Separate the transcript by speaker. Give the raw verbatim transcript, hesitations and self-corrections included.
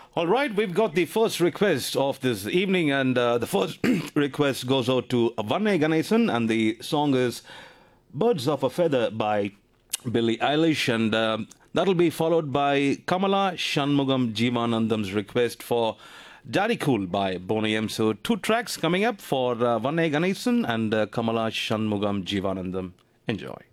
Speaker 1: All right, we've got the first request of this evening, and uh, the first request goes out to Vanne Ganesan, and the song is Birds of a Feather by Billie Eilish, and um that'll be followed by Kamala Shanmugam Jeevanandam's request for Daddy Cool by Boney M. So, two tracks coming up for uh, Vanne Ganesan and uh, Kamala Shanmugam Jeevanandam. Enjoy.